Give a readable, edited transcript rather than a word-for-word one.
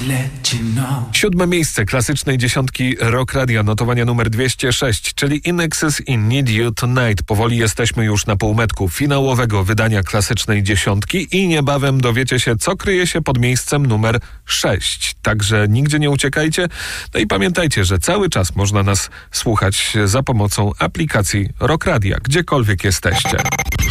7. miejsce klasycznej dziesiątki Rock Radia, notowania numer 206, czyli In Excess i Need You Tonight. Powoli jesteśmy już na półmetku finałowego wydania klasycznej dziesiątki i niebawem dowiecie się, co kryje się pod miejscem numer 6. Także nigdzie nie uciekajcie. No i pamiętajcie, że cały czas można nas słuchać za pomocą aplikacji Rock Radia, gdziekolwiek jesteście.